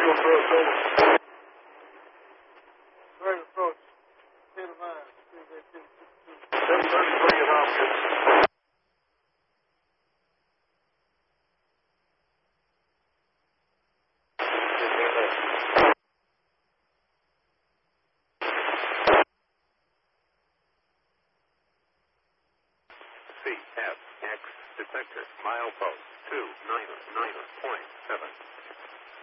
approach, over. Right approach. 10 of 9. 733 at Hopkins. CFX detector, milepost 299.7.